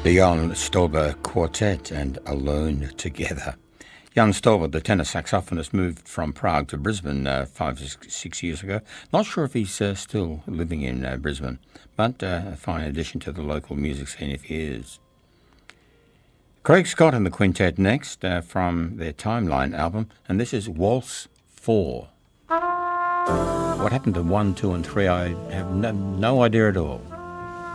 The Jan Stauber Quartet and Alone Together. Jan Stauber, the tenor saxophonist, moved from Prague to Brisbane 5 or 6 years ago. Not sure if he's still living in Brisbane, but a fine addition to the local music scene if he is. Craig Scott and the Quintet next from their Timeline album, and this is Waltz 4. What happened to 1, 2 and 3, I have no idea at all.